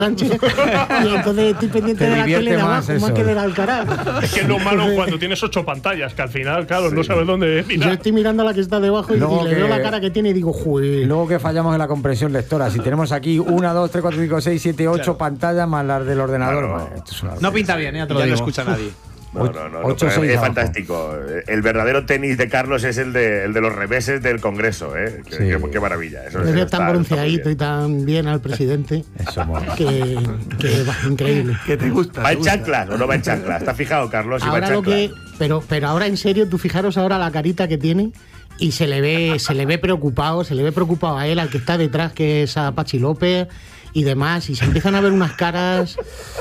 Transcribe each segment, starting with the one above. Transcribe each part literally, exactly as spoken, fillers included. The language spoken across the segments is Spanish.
Sánchez y entonces estoy pendiente de la tele de abajo, más que del Alcaraz. Es que es lo malo cuando tienes ocho pantallas, que al final, claro, sí. no sabes dónde mirar. Yo estoy mirando a la que está debajo y, y le veo la cara que tiene y digo, joder. Luego que fallamos en la comprensión lectora, si tenemos aquí una, dos, tres, cuatro, cinco, seis, siete, ocho claro. pantallas más las del ordenador. Claro. Bueno, esto es una no pinta bien, ¿eh? Te lo ya digo. no escucha nadie. No, no, no, no es, es fantástico. El verdadero tenis de Carlos es el de, el de los reveses del Congreso, ¿eh? Qué, sí. qué, qué maravilla. Eso es tan bronceadito y tan bien al presidente. Eso mola. Que, que va, increíble. ¿Qué te gusta? ¿Va en chanclas o no va en chanclas? ¿Estás fijado, Carlos? Si ahora va en lo que, pero, pero ahora en serio, tú fijaros ahora la carita que tiene y se le ve, se le ve preocupado, se le ve preocupado a él, al que está detrás, que es a Pachi López y demás, y se empiezan a ver unas caras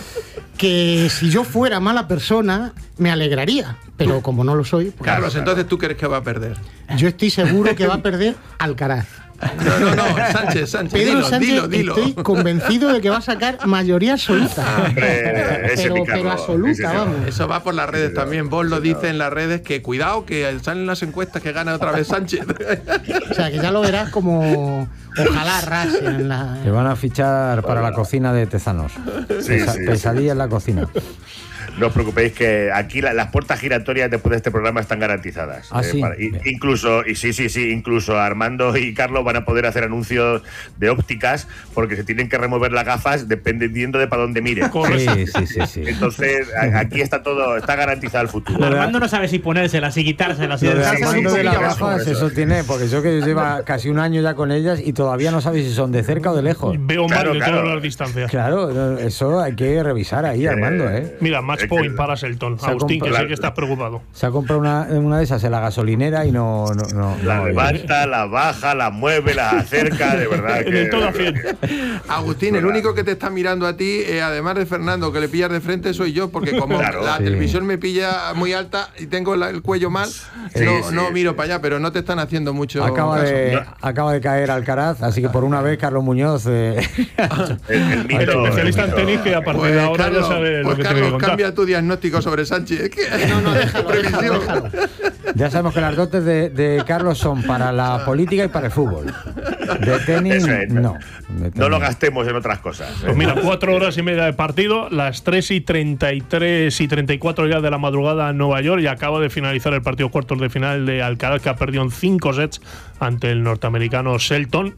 que si yo fuera mala persona me alegraría, pero como no lo soy... Pues Carlos, entonces ¿tú crees que va a perder? Yo estoy seguro que va a perder Alcaraz. No, no, no, Sánchez, Sánchez, Pedro dilo, Sánchez, dilo, dilo. Estoy convencido de que va a sacar mayoría absoluta. Hombre, pero, pero absoluta, sí, vamos. Eso va por las redes sí, también. Vos sí, lo dices en las redes que cuidado, que salen las encuestas que gana otra vez Sánchez. O sea, que ya lo verás como ojalá arrase en la... Te van a fichar para la cocina de Tezanos. Sí, Pesa, sí, pesadilla sí. en la cocina. No os preocupéis que aquí la, las puertas giratorias después de este programa están garantizadas. ¿Ah, eh, sí? para, y, incluso, y sí, sí, sí, incluso Armando y Carlos van a poder hacer anuncios de ópticas porque se tienen que remover las gafas dependiendo de para dónde miren. Sí, sí, sí, sí. Entonces, a, aquí está todo, está garantizado el futuro. Armando no sabe si ponérselas y quitárselas. Lo de Armando sí, de sí, las sí, gafas, eso, eso, eso tiene, porque yo que lleva casi un año ya con ellas y todavía no sabe si son de cerca o de lejos. Veo claro, mal de claro. todas las distancias. Claro, eso hay que revisar ahí, Armando, ¿eh? Mira, match point para Selton. Agustín, que sé que estás preocupado. Se ha comprado una, una de esas en la gasolinera y no... no, no la no, levanta, la baja, la mueve, la acerca, de verdad que... De todo bien. Agustín, el único que te está mirando a ti, eh, además de Fernando, que le pillas de frente, soy yo, porque como claro, la sí. televisión me pilla muy alta y tengo la, el cuello mal, sí, no, sí, no sí. miro para allá, pero no te están haciendo mucho acaba caso. de, No. acaba de caer Alcaraz, así que por una vez Carlos Muñoz... Eh, el, el, mito, El especialista el en mito. tenis que a partir Pues, de ahora Carlos, ya sabe pues, lo que Carlos, tiene que contar. cambia tu diagnóstico sobre Sánchez. Es que No, no, déjalo, déjalo, déjalo. ya sabemos que las dotes de, de Carlos son para la política y para el fútbol. De tenis, Eso es, no. De No tenis. lo gastemos en otras cosas. Pues mira, cuatro horas y media de partido, las tres y treinta y tres y treinta y cuatro ya de la madrugada en Nueva York, y acaba de finalizar el partido cuartos de final de Alcaraz, que ha perdido en cinco sets ante el norteamericano Selton.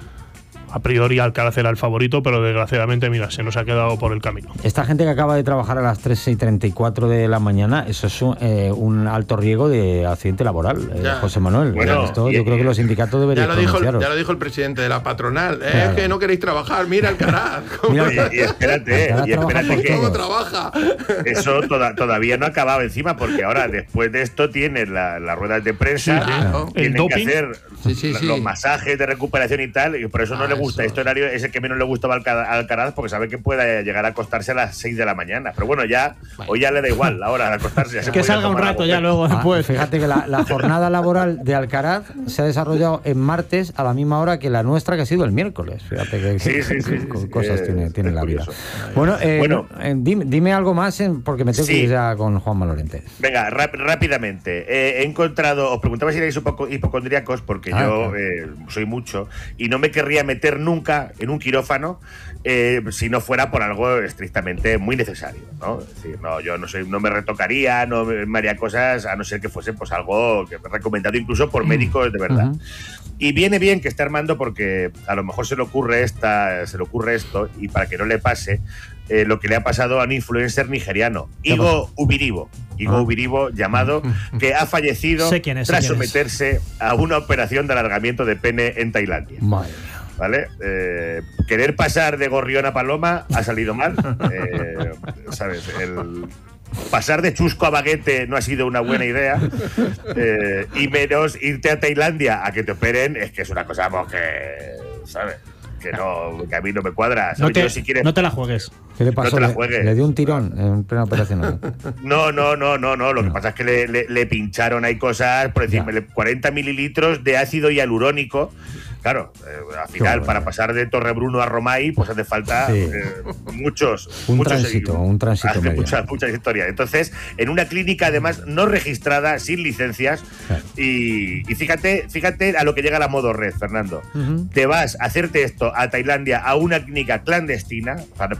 A priori Alcaraz era el favorito, pero desgraciadamente, mira, se nos ha quedado por el camino. Esta gente que acaba de trabajar a las tres y treinta y cuatro de la mañana, eso es un, eh, un alto riesgo de accidente laboral, eh, Ya. José Manuel. Bueno, Esto y- yo creo que los sindicatos deberían ya lo, dijo, pronunciaros. ya lo dijo el presidente de la patronal. Eh, Claro. Es que no queréis trabajar, mira Alcaraz. Mira, Y, y espérate, Alcaraz y trabaja espérate por que ¿Cómo todo. trabaja? eso toda, todavía no ha acabado encima, porque ahora después de esto tienes la- las ruedas de prensa, Sí, claro. tienen El doping. que hacer Sí, sí, la- sí. los masajes de recuperación y tal, y por eso no Ah, le gusta. eso. Este horario es el que menos le gustaba al Alca- al Alcaraz, porque sabe que puede llegar a acostarse a las seis de la mañana. Pero bueno, ya hoy ya le da igual la hora de acostarse. Ya se Que puede salga un tomar rato algo. ya luego Ah, después. fíjate que la, la jornada laboral de Alcaraz se ha desarrollado en martes a la misma hora que la nuestra, que ha sido el miércoles. Fíjate que Sí, sí, sí, co- sí, cosas sí, tiene, es- tiene es la vida. curioso. Bueno, eh, Bueno. no, eh, dime, dime algo más, eh, porque me tengo que Sí. ir ya con Juan Malorente. Venga, rap- rápidamente. Eh, he encontrado, os preguntaba si erais un poco hipocondríacos, porque Ah, yo claro. eh, soy mucho, y no me querría meter nunca en un quirófano eh, si no fuera por algo estrictamente muy necesario, ¿no? Es decir, no, yo no soy, no me retocaría, no me haría cosas, a no ser que fuese pues algo que me he recomendado incluso por médicos de verdad. Ujú. Y viene bien que esté Armando, porque a lo mejor se le ocurre esta, se le ocurre esto, y para que no le pase eh, lo que le ha pasado a un influencer nigeriano, Igo Ubiribo. Igo Ah. Ubiribo, llamado, que ha fallecido Sé quién es, sé tras quién es. someterse a una operación de alargamiento de pene en Tailandia. Madre mía. ¿Vale? Eh, querer pasar de gorrión a paloma ha salido mal. Eh, ¿Sabes? El pasar de chusco a baguete no ha sido una buena idea. Eh, y menos irte a Tailandia a que te operen, es que es una cosa pues, que, ¿sabes? Que, no, que a mí no me cuadra. No ¿Sabes? te, Yo, si quieres, no te la juegues. ¿Qué le pasó? te la le, juegues. le dio un tirón en plena operación. ¿no? No, no, no, no, no. Lo que pasa es que le, le, le pincharon ahí cosas, por decirme, cuarenta mililitros de ácido hialurónico. Claro, eh, al final, bueno. para pasar de Torrebruno a Romay, pues hace falta Sí. eh, muchos. Un muchos tránsito, un tránsito hace medio. muchas, muchas historias. Entonces, en una clínica, además, no registrada, sin licencias. Claro. Y, y fíjate, fíjate a lo que llega la modo red, Fernando. Ujú. Te vas a hacerte esto a Tailandia, a una clínica clandestina, o sea,